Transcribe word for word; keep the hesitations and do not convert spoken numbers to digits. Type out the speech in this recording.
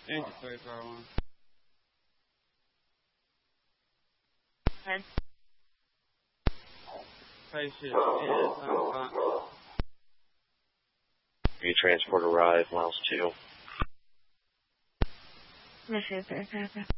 Thank you, three four one. Head. Patient is unconscious. Your transport arrived, miles two. This is their